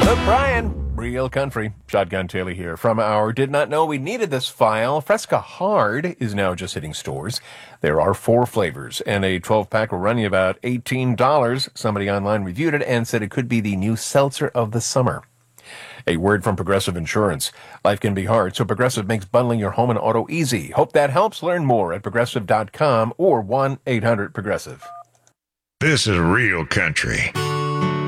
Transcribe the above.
Luke Bryan, Real Country. Shotgun Taylor here from our Did Not Know We Needed This file. Fresca Hard is now just hitting stores. There are 4 flavors, and a 12-pack will run you about $18. Somebody online reviewed it and said it could be the new seltzer of the summer. A word from Progressive Insurance. Life can be hard, so Progressive makes bundling your home and auto easy. Hope that helps. Learn more at Progressive.com or 1-800-PROGRESSIVE. This is Real Country.